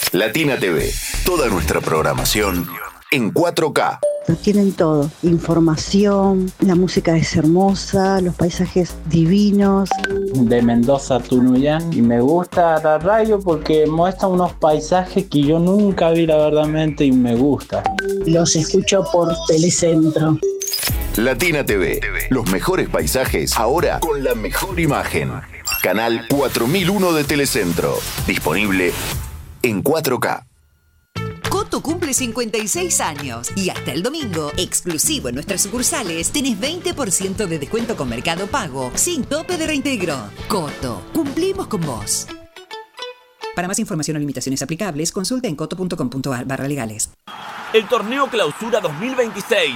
Latina TV, toda nuestra programación en 4K. Lo tienen todo, información, la música es hermosa, los paisajes divinos. De Mendoza a Tunuyán, y me gusta la radio porque muestra unos paisajes que yo nunca vi, la verdadmente, y me gusta. Los escucho por Telecentro. Latina TV, los mejores paisajes ahora con la mejor imagen. Canal 4001 de Telecentro, disponible en 4K. Coto cumple 56 años y hasta el domingo, exclusivo en nuestras sucursales, tenés 20% de descuento con Mercado Pago, sin tope de reintegro. Coto, cumplimos con vos. Para más información o limitaciones aplicables, consulta en coto.com.ar/legales. El torneo Clausura 2026